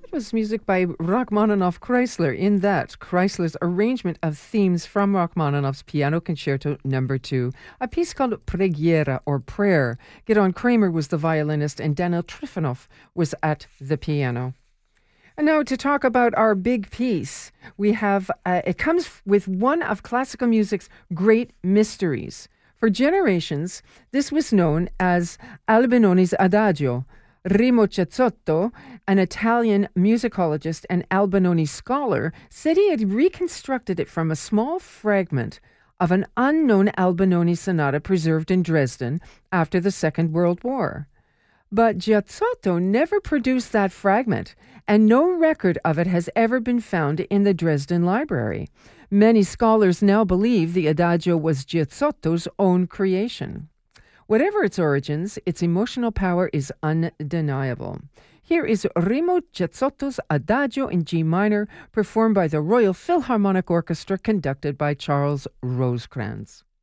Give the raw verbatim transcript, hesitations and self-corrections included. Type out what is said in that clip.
It was music by Rachmaninoff Chrysler. In that, Chrysler's arrangement of themes from Rachmaninoff's Piano Concerto Number Two, a piece called Preghiera or Prayer. Gidon Kramer was the violinist, and Daniel Trifonov was at the piano. And now to talk about our big piece, we have uh, it comes with one of classical music's great mysteries. For generations, this was known as Albinoni's Adagio. Remo Cezzotto, an Italian musicologist and Albinoni scholar, said he had reconstructed it from a small fragment of an unknown Albinoni sonata preserved in Dresden after the Second World War. But Cezzotto never produced that fragment, and no record of it has ever been found in the Dresden library. Many scholars now believe the Adagio was Cezzotto's own creation. Whatever its origins, its emotional power is undeniable. Here is Remo Cezzotto's Adagio in G minor, performed by the Royal Philharmonic Orchestra, conducted by Charles Rosecrans.